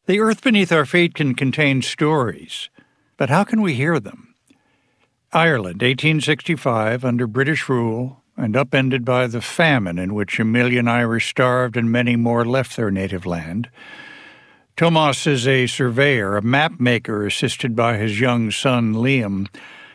The earth beneath our feet can contain stories, but how can we hear them? Ireland, 1865, under British rule and upended by the famine in which 1 million Irish starved and many more left their native land. Tomas is a surveyor, a map maker assisted by his young son Liam,